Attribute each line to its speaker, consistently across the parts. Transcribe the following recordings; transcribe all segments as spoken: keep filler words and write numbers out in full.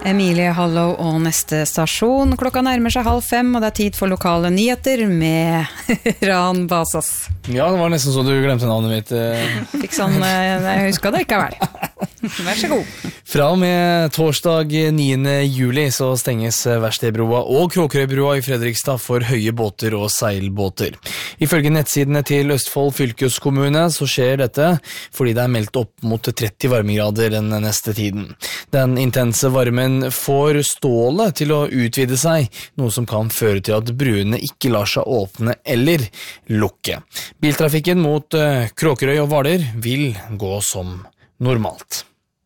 Speaker 1: Emilie Hallow og neste stasjon. Klokka nærmer seg halv fem, og det er tid for lokale nyheter med Ran Basas.
Speaker 2: Ja, det var nesten så du glemte navnet mitt.
Speaker 1: Fikk sånn, jeg husker det ikke vel. Vær så god.
Speaker 2: Fra og med torsdag niende juli så stenges Verkstedbrua og Kråkerøybrua i Fredrikstad for høye båter og seilbåter. Ifølge nettsidene til Østfold fylkeskommune så skjer dette fordi det er meldt opp mot tretti varmegrader den neste tiden. Den intense varmen får stålet til å utvide seg, noe som kan føre til at bruene ikke lar seg åpne eller lukke. Biltrafikken mot Kråkerøy og Hvaler vil gå som normalt.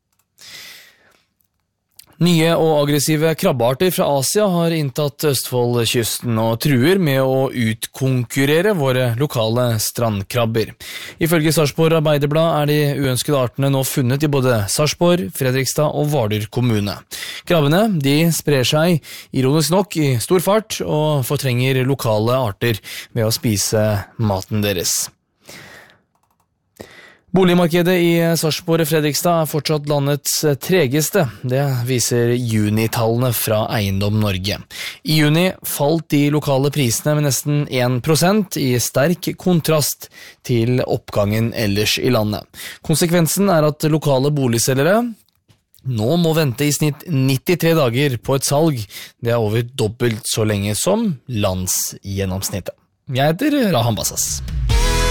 Speaker 2: Nye og aggressive krabbearter fra Asia har inntatt Østfoldkysten og truer med å utkonkurrere våre lokale strandkrabber. Ifølge Sarpsborg Arbeiderblad er de uønskede artene nå funnet i både Sarpsborg, Fredrikstad og Hvaler kommune. Krabbene de sprer seg ironisk nok i stor fart og fortrenger lokale arter ved å spise maten deres. Boligmarkedet i Sarpsborg og Fredrikstad er fortsatt landets tregeste. Det viser junitallene fra Eiendom Norge. I juni falt de lokale prisene med nesten én prosent i sterk kontrast til oppgangen ellers i landet. Konsekvensen er at lokale boligselgere nå må vente i snitt nittitre dager på et salg. Det er over dobbelt så lenge som landsgjennomsnittet. Jeg heter Rahan Basas.